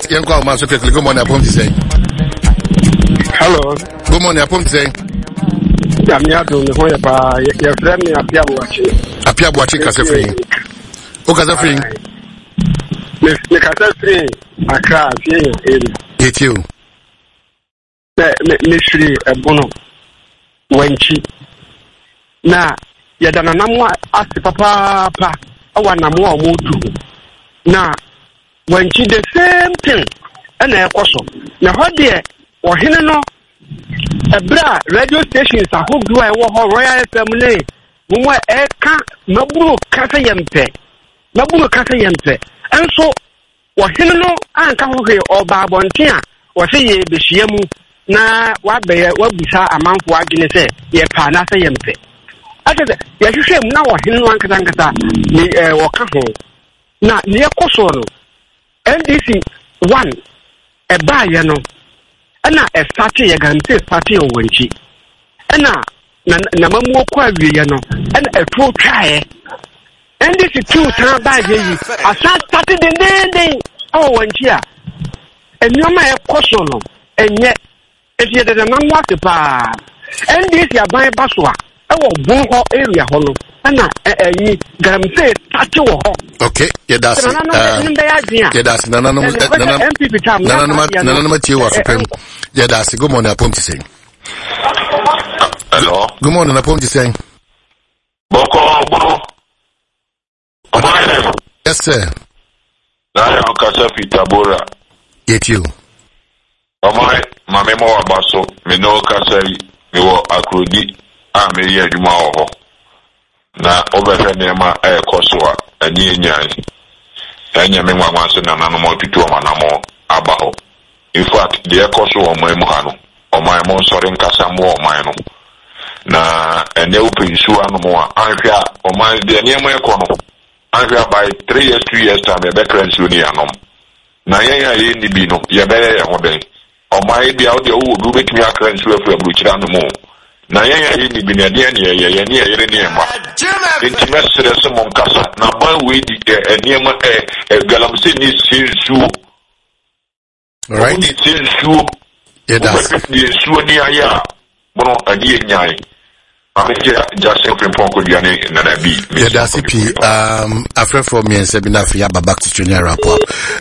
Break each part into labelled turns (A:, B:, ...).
A: Yanko Master quickly. Good morning, Apom to say.
B: Hello.
A: Good morning, Apom to say.
B: Yamiado, your friend,
A: Apia watching Casafri. O Casafri.
B: Miss Casafri, Accra,
A: Get you.
B: Mystery, a bono. Wenchi. Na, Yadana Namwa asked Papa, I want a more mood. Na, Wenchi the same thing. And I also. Now, what dear, or Hinano, a bra radio stations are who do I want Royal Family. Mwa eka mabuno kasa yempe. Mabuno kasa yempe. And so, what Hinano and Kahoke or Babontia, or say ye Bishiamu. Na wabe wabisa amanfo agene se ye pa na se yempe atete ye hwehwem na wo henu ankata ni wo ka ho na ne ekoso no NDC 1 e ba ye no na e start ye gante start ye wonchi na mamu ko awie ye no na e tro twae NDC 2 tan ba ye yi asa start den o wonchi a enyoma ekoso no enye if you did a man walk the bar, and this ya buy Baswa, I will bonho area hollow, and I say, touch your
A: okay, yeah, that's yeah, that's good morning, Apom to say.
C: Hello,
A: good morning, Apom to say.
C: Boko,
A: yes, sir.
C: I am Kasafi Tabora.
A: Get you.
C: Omai, my memo abaso, me no kasari, me wo akrodi, me ye adwuma ho. Na obefe nema ekoswa, ani nyai. Enya me nwanwanse na nanom tutu omanamo aba ho. In fact, the ekoswa omai mu hanu. Omai mo sori nkasa mo omai no. Na ene open issue anu mo anhwa omai de nema ekono. Anhwa by 3 years 2 years time e be cleanse ni anom. Na ye ni bi no, ye be ye ho den. O my dear, the old do make me a cleanse with a blue channel. Na ya ni bi na de ne ye ni yere ne ma. Intimate some monkasa. Na by we the niema galamse ni sinsu.
A: Right.
C: Ni sinsu.
A: Yeah, that's
C: ni su ni aya. Bono adi nyai. Just simply Ponko Diane Nanabi.
A: Yeah, that's it. After 4 me and Sabina Fiaba back to junior rapport.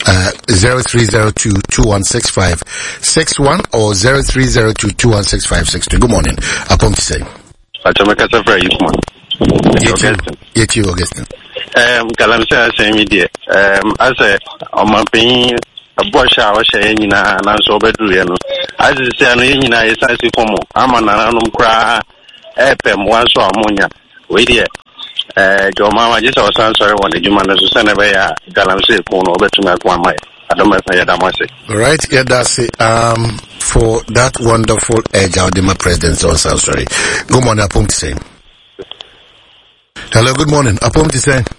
A: 0302216561 or 0302216562. Good morning. Upon to say.
D: Atomaka very useful.
A: Yet you, Augustine.
D: Galamsa say me dear. As on my pain, a bush I was saying in an answer bedroom. As is saying in a sense form, I'm an anonymous cry. One so ammonia. Wait here. Your mama just was answering when the human is sent away. Galamse phone over to make 1 mile. I don't know if I had a message.
A: Right, yeah, that's it. For that wonderful edge, our Dema president also sorry. Good morning, Apom to say. Hello, good morning, Apom to say.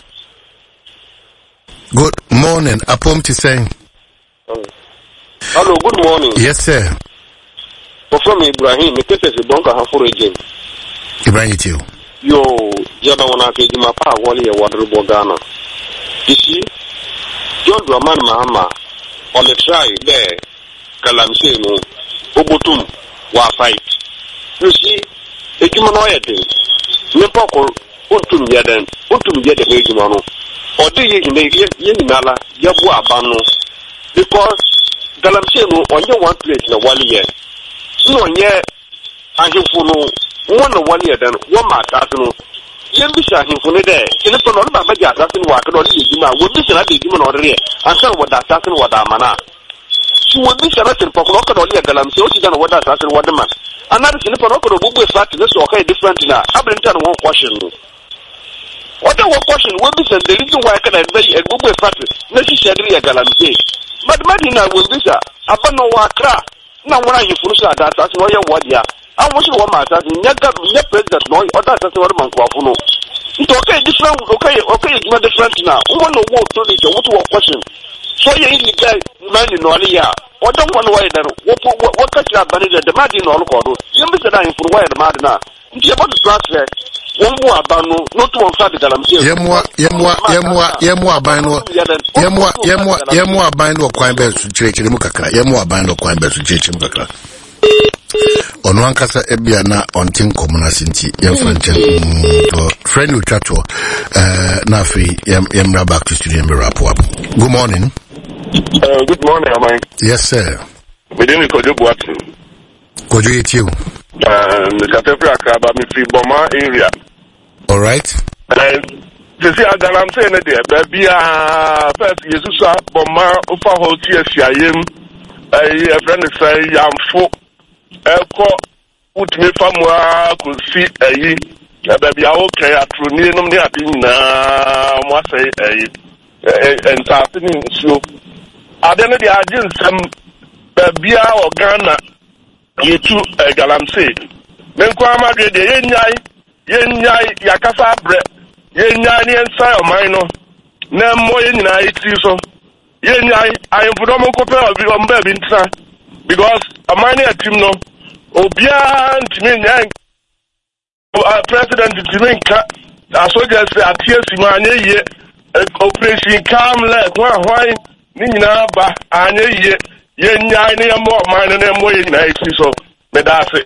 A: Good morning, Apom to say.
B: Hello, good morning.
A: Yes, sir.
B: From Ibrahim, the case is a bunker for regime.
A: Ibrahim, you.
B: Yo, Yabana gave my power while you water Bogana. You see, John Draman Mahama on the try there, Kalamseno, Obotum, war fight. You see, a humanoid, Nepoko, Utum Yadan, Utum Yada Hegimano, or do you make Yenala, Yabua Bano, because Galamseno on your one place in a 1 year. No, yeah, I have for no 1 year than 1 month. I don't know. Yembisha him for the day. In a son of my assassin work on the Jima, would be a demon or here, and so what assassin what Amana. She would be a lesson for local or Galam, so she done what assassin what the man. Another Philip Rocker will be flat to this okay different in a Abington won't question. What I will question will be said the reason why I can advise a good practice, necessarily a Galam. But Madina will be a Abano Wakra. Now, when I finish that, that's why you're what ya. I wish you were my dad, your president, no, or that's what man Quafuno. It's okay, different, okay, it's not different now. Who want to walk to this, what to question? So you ain't the man in Nolia. What don't want to wait there? What catch that money that the man in all called? You missed that in for where the man now. It's about the transfer. One abano, not one fat galamsey.
A: Yemwa abano kwambe sucheche mukaka. Yemwa abano kwambe sucheche mukaka. Ono ankasa ebia na ontin komuna sinti yemfanche friend uchacho na fi yemra back to studio and wrap up. Good morning.
B: Good morning, am I?
A: Yes, sir.
B: We didn't call you what?
A: Could you eat you?
B: About me free Boma area.
A: All right.
B: You see, I'm saying it there. Be first, Jesus, Boma, Ufa Hotia, Shayim, a friend say, I'm full. Elko, put me from where I could see a ye. Baby, I okay at Runum, the Adina, must say, and happening so. I don't know the agent, some Babia or Ghana, you two, Galamsey. Menquama, Yenyai, Yakasa bread, Yenyai, and Sayo Mino, Nemo in night, so Yenyai, I am for Domo Copper of your baby, because a minor team no, Obian, Timin, President Timinka, as well as at TSC, Operation Calm, like why. Nina ba anye ye nya ne mo man ne mo ye na isi so me da se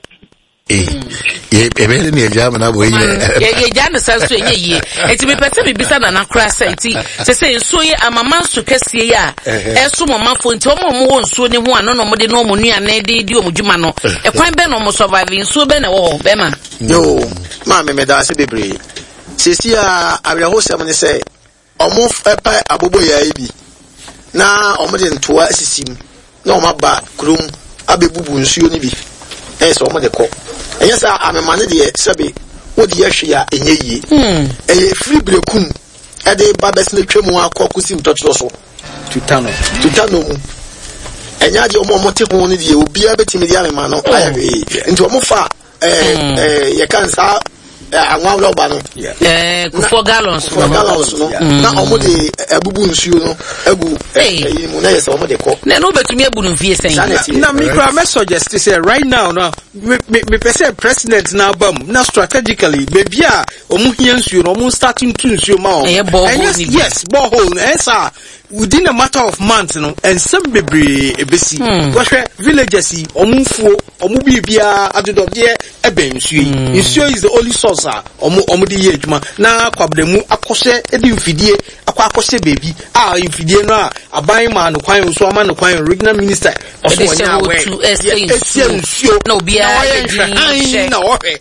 A: ebe ne jam na bo
E: ye jam sa so ye enti me pese bibisa na nakra sa enti se nso ye amama so kese ya eso mo mafo enti o mo nso ne ho ano no mo de no mo nua na de di o mo djuma no e kwan be no mo survive nso be na wo be ma
F: yo ma me da se bebre sesi a awre ho sem ne se omo epa abobo ya ibi na omode ntoa asisim na omaba krum abebubu nsuo ni bi so omode ko enyesa amemane de sebe wodi yahwe ya enyeyi free brekum e de babes na twemu akokusim totoro so tutano mu enyaje omote ho ni de obi abetimi de amema no ayawe nti omofa ye kansa anwa loba no
E: for gallons
F: no na omode abubu nsuo no agu mu na yesa omode ko
E: na no betumi abu no vie sen
G: na me kra me suggest say right now no me person president na bam na strategically maybe a omu hia nsuo no omu starting to nsuo ma o yes borehole esa within a matter of months no and some bebre ebesi wahwe villages omu bibia adodo de ebensuo nsuo is the only source omu de ye adwuma na kwabdemu akose edi mfidie akose baby mfidie no aban ma no kwan so ama no kwan regional minister oso onya we esie nsuo
E: na obia
G: na ohwe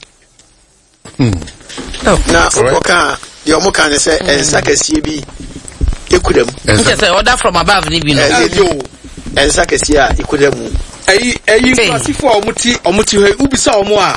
F: na oka de omu kan se ensakasie bi ekudam
E: say order from above ni bi no
F: ensakasie a ekudam
G: ayi classify omuti he ubisa omu a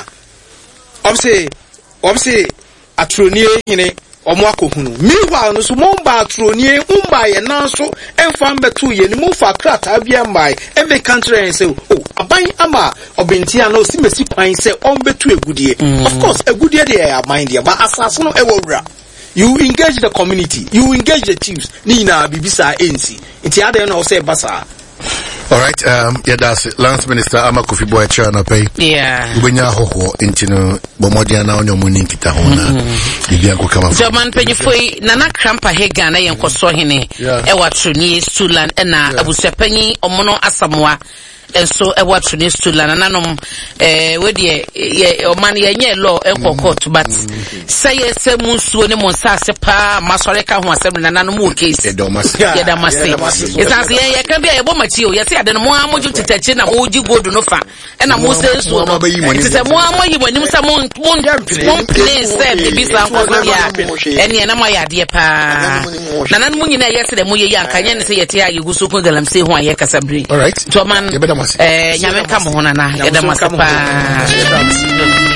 G: obse atronie hine omu akohunu meanwhile no so momba atronie umba ye nanso emfa mbeto ye ni mufa krata bia mbai ebe country and say aban ama obentia na osimesi kwan say ombeto egudie of course egudie dey mind there but asase no ewura you engage the community, you engage the chiefs. Nina bibisa NC. It's other no say basa.
A: All right, that's it. Lance Minister Amakofi Boacha na pay.
E: Yeah.
A: Ubenya hoho intino bomodia na onyo muni kita hona. Bibia ko kama.
E: German penifoi nana krampa hega na yenkoso hene. Ewa truni Suland na abusepanyi omono Asamoah. And so I watch this to Lananom, with ye, or money and ye law, court, but say yes, Musu, and Monsasepa, Masoreka, who was seven and animal case. It's as I can be a woman to you. Yes, I don't want you to touch in a would you go to no fun. And I'm most it's a more when you someone won't place said the business was and Yanamaya dear pa. Nanamunia yesterday, Muya, can you say a you go so good and say why Yakasabri.
A: All right,
E: Toman. Nyame kamo hona na yeda masapa